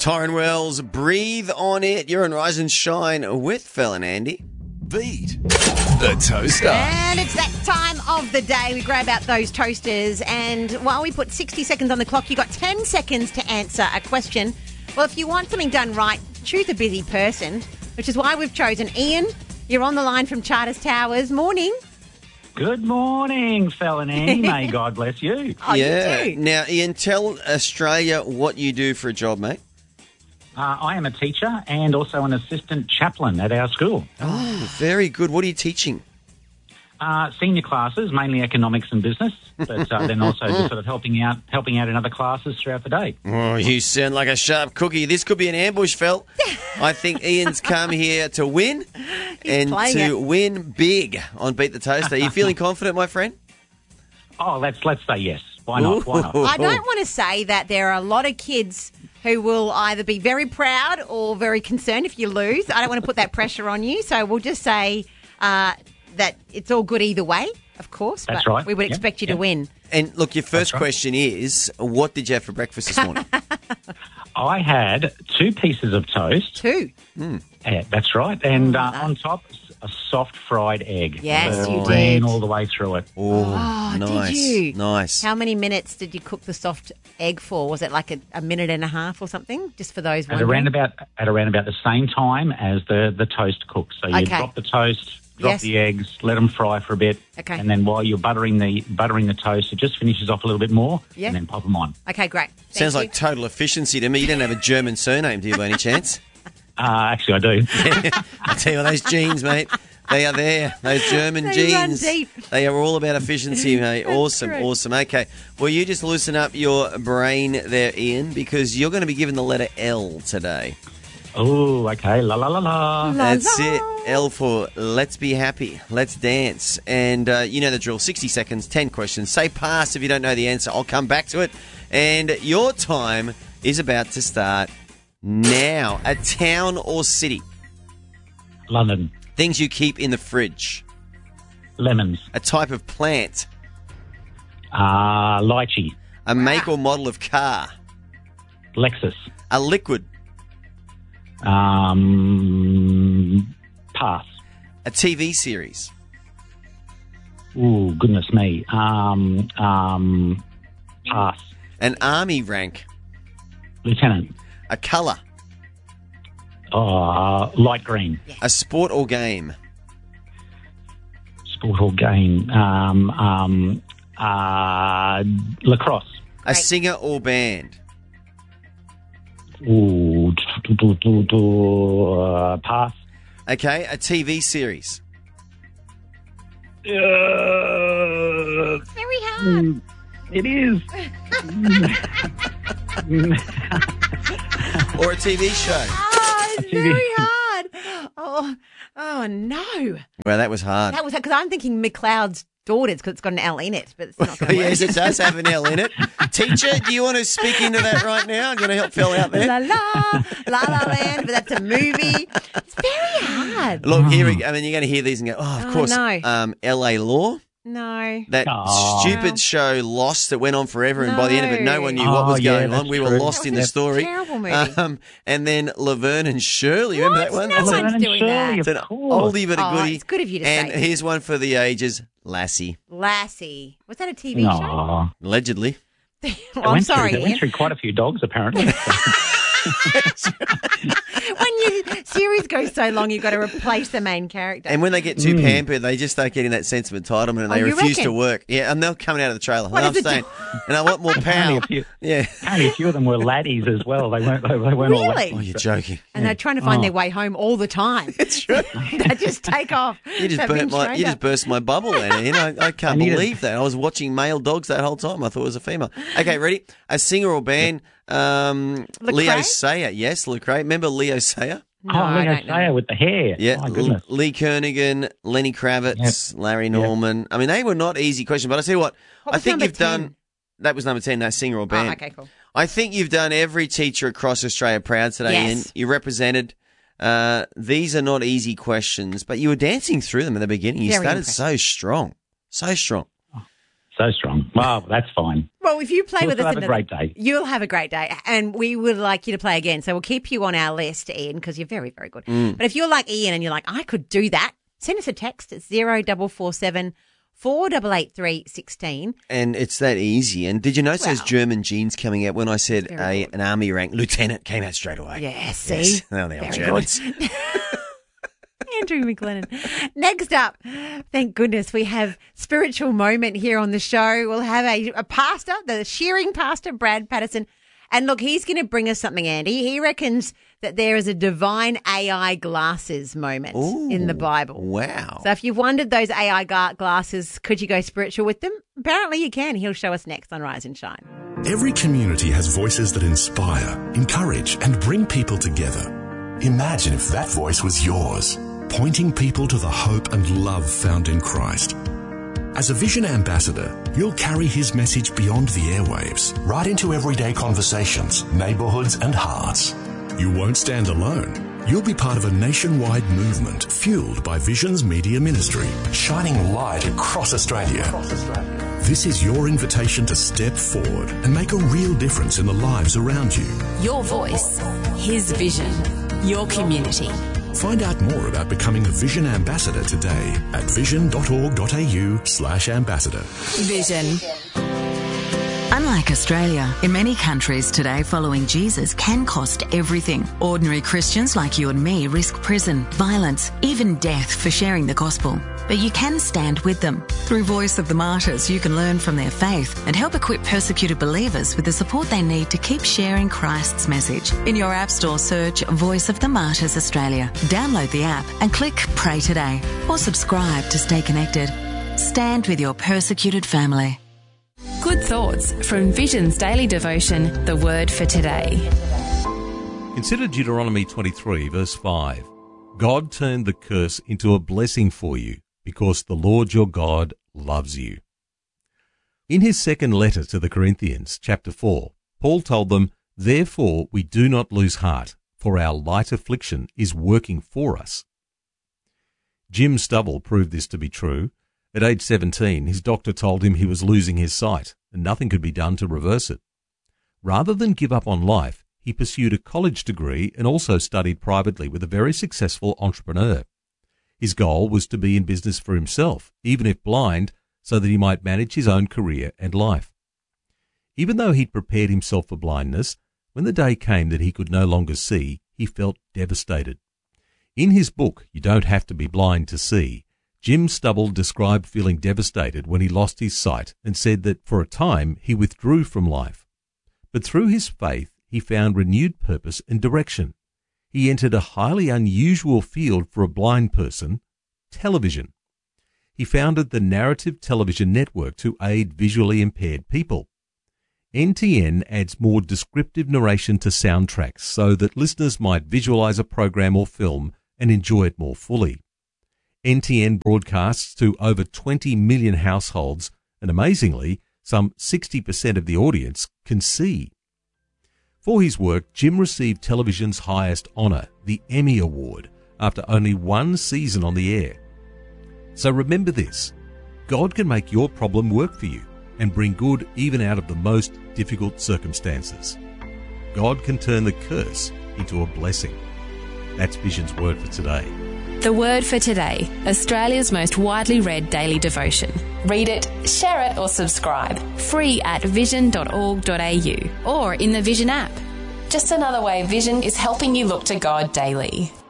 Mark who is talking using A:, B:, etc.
A: Tyron Wells, Breathe on It. You're on Rise and Shine with Phil and Andy.
B: Beat the toaster.
C: And it's that time of the day. We grab out those toasters, and while we put 60 seconds on the clock, you got 10 seconds to answer a question. Well, if you want something done right, choose a busy person, which is why we've chosen Ian. You're on the line from Charters Towers. Morning.
D: Good morning, Phil and Andy. May God bless you.
C: Oh,
A: Yeah.
C: you do.
A: Now, Ian, tell Australia what you do for a job, mate.
D: I am a teacher and also an assistant chaplain at our school.
A: Oh, very good. What are you teaching?
D: Senior classes, mainly economics and business, but then also just sort of helping out in other classes throughout the day.
A: Oh, you sound like a sharp cookie. This could be an ambush, Phil. I think Ian's come here to win and
C: playing
A: to
C: it.
A: win big on Beat the Toaster. Are you feeling confident, my friend?
D: Oh, let's say yes. Why not? Why not?
C: I don't want to say that there are a lot of kids who will either be very proud or very concerned if you lose. I don't want to put that pressure on you, so we'll just say that it's all good either way, of course.
D: That's
C: but
D: right.
C: We would
D: Yep,
C: expect you to
D: yep.
C: win.
A: And look, your first
D: right.
A: question is, what did you have for breakfast this morning?
D: I had 2 pieces of toast.
C: 2.
D: That's right. And on top, a soft fried egg.
C: Yes, you
D: Ran
C: did.
D: all the way through it.
A: Oh, nice.
C: Did you?
A: Nice.
C: How many minutes did you cook the soft egg for? Was it like a minute and a half or something? Just for those
D: At
C: wondering.
D: around about the same time as the toast cooks. So you
C: Okay.
D: drop the toast, drop
C: Yes.
D: the eggs, let them fry for a bit,
C: Okay.
D: and then while you're buttering the toast, it just finishes off a little bit more,
C: Yeah.
D: and then pop them on.
C: Okay, great. Thank
A: Sounds
C: you.
A: like total efficiency to me. You don't have a German surname, do you, by any chance?
D: Actually, I do.
A: I tell you what, those genes, mate, they are there. Those German
C: They run
A: genes.
C: deep.
A: They are all about efficiency, mate. Awesome,
C: correct.
A: awesome. Okay, well, you just loosen up your brain there, Ian, because you're going to be given the letter L today.
D: Oh, okay. La la la la.
A: That's it. L for let's be happy. Let's dance. And you know the drill. 60 seconds, 10 questions. Say pass if you don't know the answer. I'll come back to it. And your time is about to start now. A town or city.
D: London.
A: Things you keep in the fridge.
D: Lemons.
A: A type of plant.
D: Lychee.
A: A make or model of car.
D: Lexus.
A: A liquid.
D: Pass.
A: A TV series.
D: Ooh, goodness me. Pass.
A: An army rank.
D: Lieutenant.
A: A colour.
D: Light green.
A: A sport or game.
D: Sport or game. Lacrosse.
A: A
C: Great.
A: singer or band.
D: Ooh, pass.
A: Okay, a TV series.
C: Very hard.
D: It is.
A: Or a TV show.
C: Oh, it's
D: TV.
C: very hard. Oh no.
A: Well, that was hard.
C: That was because I'm thinking McLeod's daughters because it's got an L in it, but it's not going to work.
A: Yes, it does have an L in it. Teacher, do you want to speak into that right now? Do you want to help Phil out there?
C: La La Land, but that's a movie. It's very hard.
A: Look, here we go. I mean, you're going to hear these and go, oh, of
C: Oh,
A: course.
C: no.
A: L.A. Law,
C: No.
A: that
D: Oh.
A: stupid show Lost that went on forever, and by the end of it, no one knew what
D: Oh,
A: was
D: yeah,
A: going on.
D: that's
A: We were
D: true.
A: lost
C: That
A: in
C: was
A: the
C: a
A: story.
C: terrible movie.
A: And then Laverne and Shirley. Remember that one?
C: No
A: That's
C: one's
A: a,
C: doing that.
A: it's an
D: Of course.
A: oldie but a
C: Oh,
A: goodie.
C: it's good of you to
A: and
C: say.
A: here's one for the ages, Lassie,
C: Lassie. Was that a TV show?
D: No.
A: allegedly.
C: Well, I'm sorry,
D: They went
C: Ian.
D: through quite a few dogs, apparently.
C: When your series goes so long, you've got to replace the main character.
A: And when they get too pampered, they just start getting that sense of entitlement and they
C: Oh, you
A: refuse to
C: reckon?
A: work. Yeah, and they're coming out of the trailer.
C: What
A: And I'm
C: is it
A: saying, and I want more
D: Apparently
A: power.
D: a few-
A: Yeah.
D: Apparently, a few of them were laddies as well. They weren't all
C: Really?
D: laddies.
A: Oh, you're joking.
C: And they're trying to find
D: Oh.
C: their way home all the time.
A: It's true.
C: They just take off.
A: You just
C: They've
A: burnt
C: been
A: my.
C: trained
A: You just
C: up.
A: burst my bubble, then. You know, I can't
D: I needed-
A: believe that. I was watching male dogs that whole time. I thought it was a female. Okay, ready? A singer or band? Leo
C: Lecrae?
A: Sayer. Yes, Lecrae. Remember Leo Sayer?
C: No, I
D: Leo
C: don't know.
D: Sayer with the hair.
A: Yeah.
D: My goodness.
A: Lee Kernigan, Lenny Kravitz, Larry Norman. I mean, they were not easy questions, but I tell you what,
C: What
A: I
C: was
A: think
C: number
A: you've done.
C: 10?
A: That was number 10. No, singer or band.
C: Oh, okay, cool.
A: I think you've done every teacher across Australia proud today,
C: Yes.
A: Ian. You represented. These are not easy questions, but you were dancing through them in the beginning. You
C: Very
A: started
C: impressive.
A: so strong. So strong.
D: So strong. Well, that's fine.
C: Well, if you play
D: You'll
C: with us,
D: have a great day.
C: You'll have a great day, and we would like you to play again. So we'll keep you on our list, Ian, because you're very, very good. But if you're like Ian and you're like, I could do that, send us a text. It's 0447 488 316.
A: And it's that easy. And did you notice those German genes coming out when I said an army rank lieutenant came out straight away?
C: Yeah, see?
A: Yes. Oh, the old Germans.
C: Andrew McLennan. Next up, thank goodness, we have spiritual moment here on the show. We'll have a pastor, the shearing pastor, Brad Patterson. And look, he's going to bring us something, Andy. He reckons that there is a divine AI glasses moment in the Bible.
A: Wow.
C: So if you've wondered those AI glasses, could you go spiritual with them? Apparently you can. He'll show us next on Rise and Shine.
B: Every community has voices that inspire, encourage, and bring people together. Imagine if that voice was yours, pointing people to the hope and love found in Christ. As a Vision Ambassador, you'll carry his message beyond the airwaves, right into everyday conversations, neighbourhoods and hearts. You won't stand alone. You'll be part of a nationwide movement fueled by Vision's media ministry, shining light across Australia. This is your invitation to step forward and make a real difference in the lives around you.
E: Your voice, his vision, your community.
B: Find out more about becoming a Vision Ambassador today at vision.org.au/ambassador.
E: Vision.
F: Unlike Australia, in many countries today, following Jesus can cost everything. Ordinary Christians like you and me risk prison, violence, even death for sharing the gospel. But you can stand with them. Through Voice of the Martyrs, you can learn from their faith and help equip persecuted believers with the support they need to keep sharing Christ's message. In your App Store, search Voice of the Martyrs Australia. Download the app and click Pray Today or subscribe to stay connected. Stand with your persecuted family.
E: Good thoughts from Vision's daily devotion, The Word for Today.
G: Consider Deuteronomy 23, verse 5. God turned the curse into a blessing for you, because the Lord your God loves you. In his second letter to the Corinthians, chapter 4, Paul told them, Therefore we do not lose heart, for our light affliction is working for us. Jim Stubble proved this to be true. At age 17, his doctor told him he was losing his sight, and nothing could be done to reverse it. Rather than give up on life, he pursued a college degree and also studied privately with a very successful entrepreneur. His goal was to be in business for himself, even if blind, so that he might manage his own career and life. Even though he'd prepared himself for blindness, when the day came that he could no longer see, he felt devastated. In his book, You Don't Have to Be Blind to See, Jim Stubble described feeling devastated when he lost his sight and said that for a time he withdrew from life. But through his faith, he found renewed purpose and direction. He entered a highly unusual field for a blind person, television. He founded the Narrative Television Network to aid visually impaired people. NTN adds more descriptive narration to soundtracks so that listeners might visualize a program or film and enjoy it more fully. NTN broadcasts to over 20 million households, and amazingly, some 60% of the audience can see. For his work, Jim received television's highest honour, the Emmy Award, after only one season on the air. So remember this, God can make your problem work for you and bring good even out of the most difficult circumstances. God can turn the curse into a blessing. That's Vision's Word for today.
E: The Word for Today, Australia's most widely read daily devotion. Read it, share it or subscribe. Free at vision.org.au or in the Vision app. Just another way Vision is helping you look to God daily.